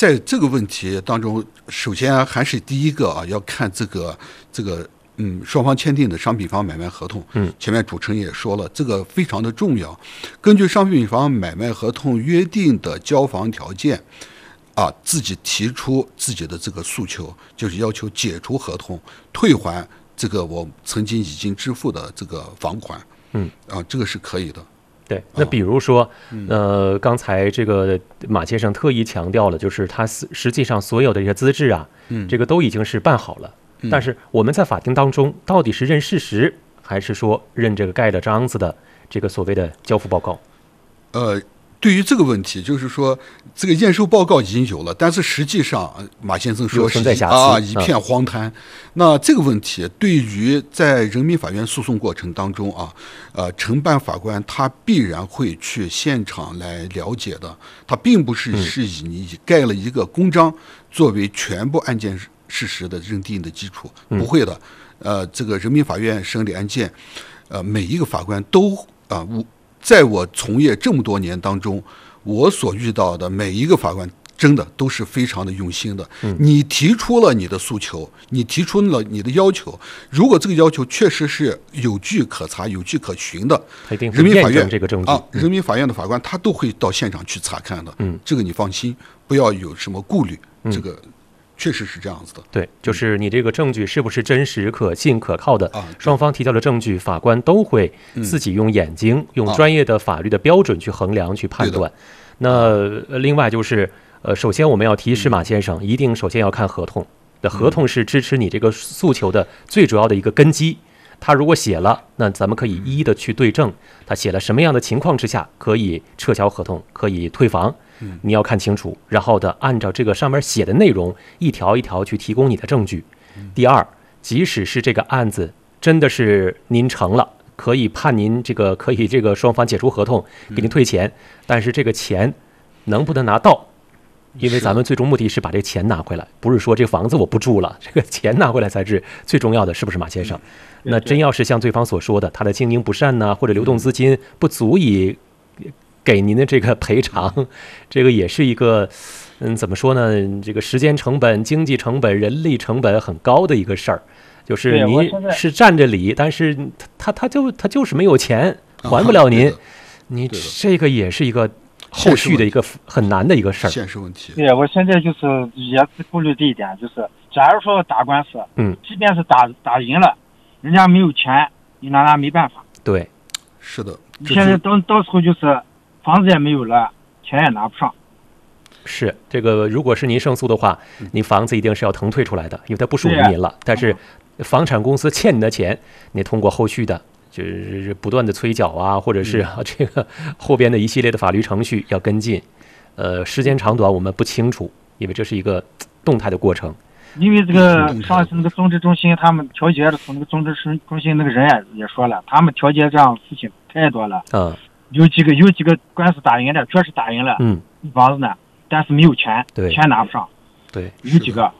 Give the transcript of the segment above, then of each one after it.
在这个问题当中，首先还是第一个啊，要看这个双方签订的商品房买卖合同。前面主持人也说了，这个非常的重要。根据商品房买卖合同约定的交房条件啊，自己提出自己的这个诉求，就是要求解除合同，退还这个我曾经已经支付的这个房款。这个是可以的。 对，那比如说，刚才这个马先生特意强调了，就是他实际上所有的这些资质啊，这个都已经是办好了。但是我们在法庭当中，到底是认事实，还是说认这个盖了章子的这个所谓的交付报告？ 对于这个问题，就是说这个验收报告已经有了，但是实际上马先生说是一片荒滩。那这个问题对于在人民法院诉讼过程当中承办法官他必然会去现场来了解的，他并不是以你盖了一个公章作为全部案件事实的认定的基础，不会的。这个人民法院审理案件，每一个法官都在我从业这么多年当中，我所遇到的每一个法官真的都是非常的用心的。你提出了你的诉求，你提出了你的要求，如果这个要求确实是有据可查、有据可循的，人民法院这个证据人民法院的法官他都会到现场去查看的。这个你放心，不要有什么顾虑。这个确实是这样子的。 对，就是你这个证据是不是真实、可信、可靠的，双方提交的证据，法官都会自己用眼睛、用专业的法律的标准去衡量、去判断。那另外就是，首先我们要提示马先生，一定首先要看合同。合同是支持你这个诉求的最主要的一个根基。他如果写了，那咱们可以一一的去对证，他写了什么样的情况之下可以撤销合同，可以退房，你要看清楚，然后的按照这个上面写的内容一条一条去提供你的证据。第二，即使是这个案子真的是您成了，可以判您可以双方解除合同，给您退钱，但是这个钱能不能拿到？因为咱们最终目的是把这钱拿回来，不是说这房子我不住了，这个钱拿回来才是最重要的，是不是马先生？那真要是像对方所说的，他的经营不善呢，或者流动资金不足以给您的这个赔偿，这个也是一个怎么说呢？这个时间成本、经济成本、人力成本很高的一个事儿。就是您是占着理，但是他就是没有钱，还不了您，你这个也是一个后续的一个很难的一个事儿， 现实问题。 对，我现在就是也是顾虑这一点，就是假如说打官司，即便是打赢了，人家没有钱，你拿他没办法。 对， 是的。 你现在到时候就是房子也没有了，钱也拿不上。 是这个，如果是您胜诉的话，你房子一定是要腾退出来的，因为它不属于您了。但是房产公司欠你的钱，你通过后续的就是不断的催缴啊，或者是这个后边的一系列的法律程序要跟进。时间长短我们不清楚，因为这是一个动态的过程。 因为这个上次那个综治中心他们调解的时候，那个综治中心那个人也说了，他们调解这样的事情太多了。有几个官司打赢了，确实打赢了，房子呢，但是没有钱，钱拿不上。 对， 有几个。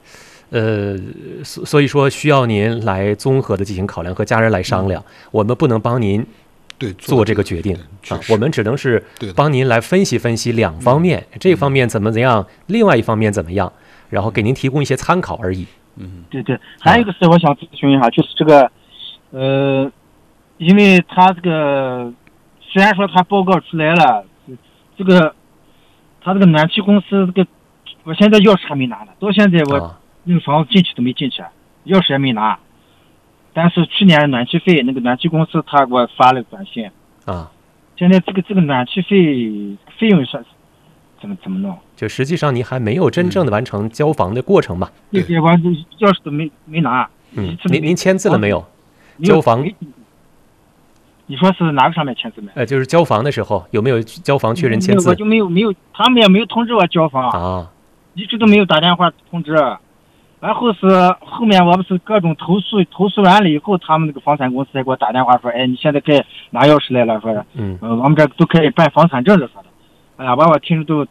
所以说需要您来综合的进行考量，和家人来商量。我们不能帮您做这个决定我们只能是帮您来分析分析两方面，这方面怎么样，另外一方面怎么样，然后给您提供一些参考而已。 对，还有一个事我想咨询一下，就是这个因为他这个虽然说他报告出来了，这个他这个暖气公司这个我现在钥匙还没拿呢，到现在我那个房子进去都没进去，钥匙也没拿。但是去年暖气费，那个暖气公司他给我发了短信现在这个暖气费用是怎么弄？ 就实际上你还没有真正的完成交房的过程嘛？ 对，我钥匙都没拿。 您签字了没有？交房？ 你说是哪个上面签字没？ 就是交房的时候有没有交房确认签字？ 我就没有，他们也没有通知我交房一直都没有打电话通知。然后是后面我不是各种投诉完了以后，他们那个房产公司才给我打电话说，你现在该拿钥匙来了，说我们这都可以办房产证了，说的。哎呀，把我听着都，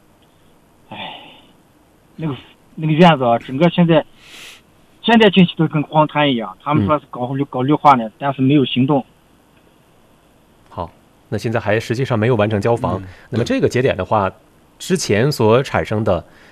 那个院子整个现在进去都跟荒滩一样。他们说是搞绿化呢，但是没有行动。 好，那现在还实际上没有完成交房。那么这个节点的话，之前所产生的